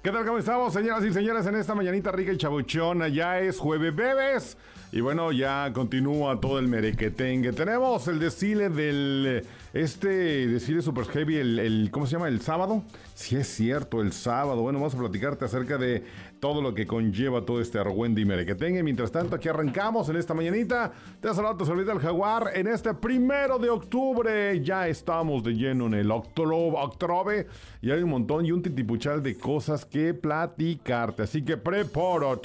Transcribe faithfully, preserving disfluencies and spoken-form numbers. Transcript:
¿Qué tal? ¿Cómo estamos, señoras y señores? En esta mañanita rica y chabuchona, ya es jueves bebés. Y bueno, ya continúa todo el merequetengue. Tenemos el desfile del... Este desfile super heavy, el, el... ¿Cómo se llama? ¿El sábado? Sí, es cierto, el sábado. Bueno, vamos a platicarte acerca de todo lo que conlleva todo este argüende y merequetengue. Mientras tanto, aquí arrancamos en esta mañanita. Te ha saludado tu servilleta el Jaguar. En este primero de octubre ya estamos de lleno en el octubre, octubre y hay un montón y un titipuchal de cosas que platicarte. Así que prepárate.